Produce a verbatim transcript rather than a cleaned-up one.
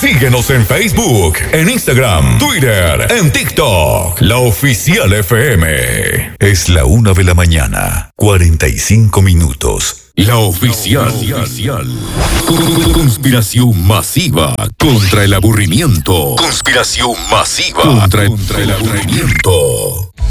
Síguenos en Facebook, en Instagram, Twitter, en TikTok. La Oficial F M. Es la una de la mañana, cuarenta y cinco minutos. La Oficial. Conspiración masiva contra el aburrimiento. Conspiración masiva contra, contra el aburrimiento.